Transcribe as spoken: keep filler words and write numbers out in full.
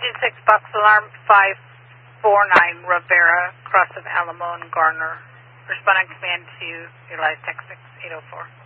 Engine six, box alarm five four nine, Rivera, cross of Alamo and Garner. Responding command to Utilize Tech six eight oh four.